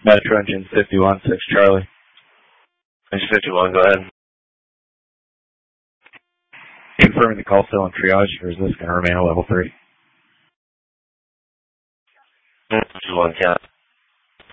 Metro engine 51, 6 Charlie. Engine 51, go ahead. Confirming the call still in triage, or is this going to remain a level 3? Engine 51, count.